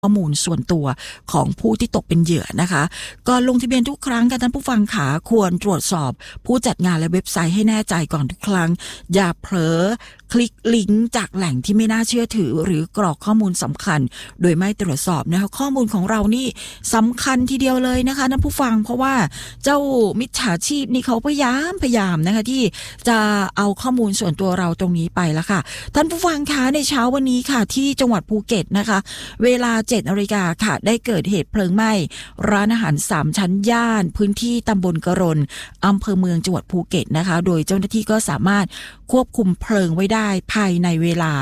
ข้อมูลส่วนตัวของผู้ที่ตกเป็นเหยื่อนะคะก่อนลงทะเบียนทุกครั้งค่ะท่านผู้ฟังขาควรตรวจสอบผู้จัดงานและเว็บไซต์ให้แน่ใจก่อนทุกครั้งอย่าเผลอคลิกลิงก์จากแหล่งที่ไม่น่าเชื่อถือหรือกรอกข้อมูลสำคัญโดยไม่ตรวจสอบนะคะข้อมูลของเรานี่สำคัญทีเดียวเลยนะคะท่านผู้ฟังเพราะว่าเจ้ามิจฉาชีพนี่เขาพยายามนะคะที่จะเอาข้อมูลส่วนตัวเราตรงนี้ไปแล้วค่ะท่านผู้ฟังคะในเช้าวันนี้ค่ะที่จังหวัดภูเก็ตนะคะเวลา 7:00 น.ค่ะได้เกิดเหตุเพลิงไหม้ร้านอาหาร3ชั้นย่านพื้นที่ตำบลกะรนอำเภอเมืองจังหวัดภูเก็ตนะคะโดยเจ้าหน้าที่ก็สามารถควบคุมเพลิงไว้ได้ภายในเวลา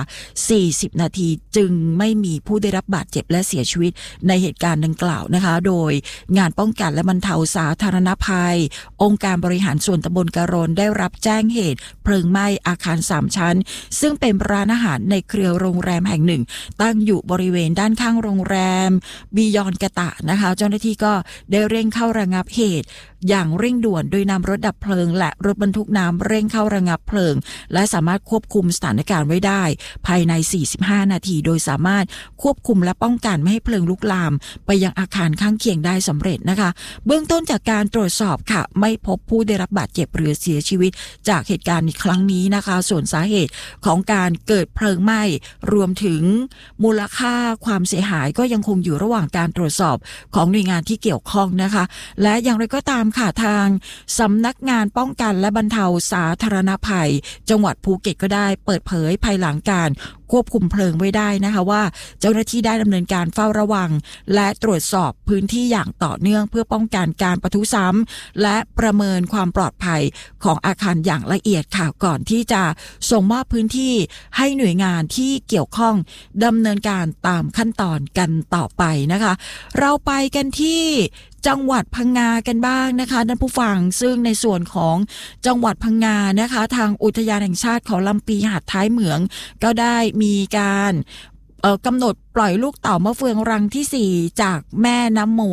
40 นาทีจึงไม่มีผู้ได้รับบาดเจ็บและเสียชีวิตในเหตุการณ์ดังกล่าวนะคะโดยงานป้องกันและบรรเทาสาธารณภัยองค์การบริหารส่วนตำบลกะรนได้รับแจ้งเหตุเพลิงไหม้อาคาร3ชั้นซึ่งเป็นร้านอาหารในเครือโรงแรมแห่งหนึ่งตั้งอยู่บริเวณด้านข้างโรงแรมบียอนกะตะนะคะเจ้าหน้าที่ก็ได้เร่งเข้าระงับเหตุอย่างเร่งด่วนโดยนำรถดับเพลิงและรถบรรทุกน้ำเร่งเข้าระงับเพลิงและสามารถควบคุมสถานการณ์ไว้ได้ภายใน45 นาทีโดยสามารถควบคุมและป้องกันไม่ให้เพลิงลุกลามไปยังอาคารข้างเคียงได้สำเร็จนะคะเบื้องต้นจากการตรวจสอบค่ะไม่พบผู้ได้รับบาดเจ็บหรือเสียชีวิตจากเหตุการณ์ในครั้งนี้นะคะส่วนสาเหตุของการเกิดเพลิงไหม้รวมถึงมูลค่าความเสียหายก็ยังคงอยู่ระหว่างการตรวจสอบของหน่วยงานที่เกี่ยวข้องนะคะและอย่างไรก็ตามค่ะทางสำนักงานป้องกันและบรรเทาสาธารณภัยจังหวัดภูเก็ตก็ได้เปิดเผยภายหลังการควบคุมเพลิงไว้ได้นะคะว่าเจ้าหน้าที่ได้ดำเนินการเฝ้าระวังและตรวจสอบพื้นที่อย่างต่อเนื่องเพื่อป้องกันการปะทุซ้ำและประเมินความปลอดภัยของอาคารอย่างละเอียดค่ะก่อนที่จะส่งมอบพื้นที่ให้หน่วยงานที่เกี่ยวข้องดำเนินการตามขั้นตอนกันต่อไปนะคะเราไปกันที่จังหวัดพังงากันบ้างนะคะท่านผู้ฟังซึ่งในส่วนของจังหวัดพังงานะคะทางอุทยานแห่งชาติเขาลำปีหาดท้ายเหมืองก็ได้มีการกำหนดปล่อยลูกเต่ามะเฟืองรังที่4จากแม่น้ำมูล